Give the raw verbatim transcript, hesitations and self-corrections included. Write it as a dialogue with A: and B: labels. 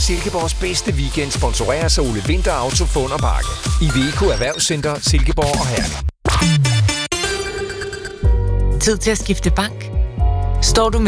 A: Silkeborgs bedste weekend sponsoreres af Ole Vinter Auto Fund og Parke. Iveco Erhvervscenter, Silkeborg og Herning.
B: Tid til at skifte bank. Står du med